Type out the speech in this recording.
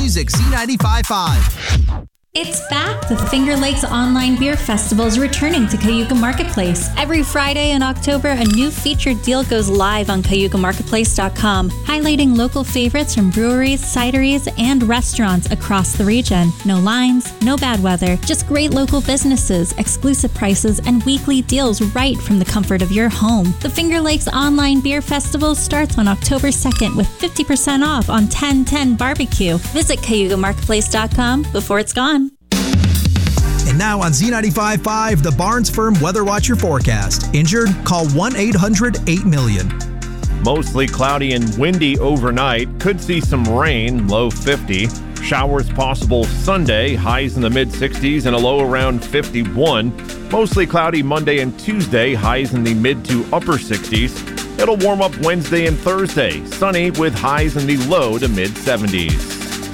Music Z95.5. It's back! The Finger Lakes Online Beer Festival is returning to Cayuga Marketplace. Every Friday in October, a new featured deal goes live on CayugaMarketplace.com, highlighting local favorites from breweries, cideries, and restaurants across the region. No lines, no bad weather, just great local businesses, exclusive prices, and weekly deals right from the comfort of your home. The Finger Lakes Online Beer Festival starts on October 2nd with 50% off on 1010 Barbecue. Visit CayugaMarketplace.com before it's gone. And now on Z95.5, the Barnes Firm Weather Watcher forecast. Injured? Call 1-800-8-million. Mostly cloudy and windy overnight. Could see some rain, low 50. Showers possible Sunday, highs in the mid-60s and a low around 51. Mostly cloudy Monday and Tuesday, highs in the mid to upper 60s. It'll warm up Wednesday and Thursday, sunny with highs in the low to mid-70s.